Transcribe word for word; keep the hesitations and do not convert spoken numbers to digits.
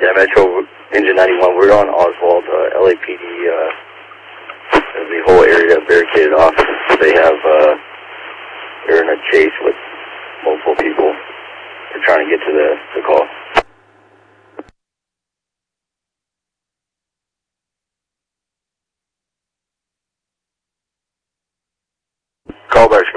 Yeah, Metro Engine ninety-one, we're on Oswald, uh, L A P D, uh, the whole area barricaded off. They have, uh, they're in a chase with multiple people. They're trying to get to the, the call. Call back